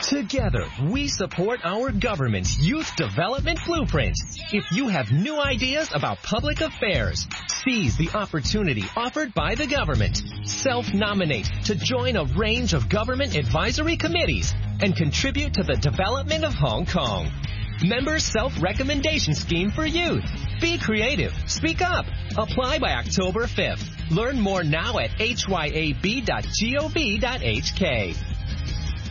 Together, we support our government's Youth Development Blueprint. If you have new ideas about public affairs, seize the opportunity offered by the government. Self-nominate to join a range of government advisory committees and contribute to the development of Hong Kong. Member Self-Recommendation Scheme for Youth. Be creative. Speak up. Apply by October 5th. Learn more now at hyab.gov.hk.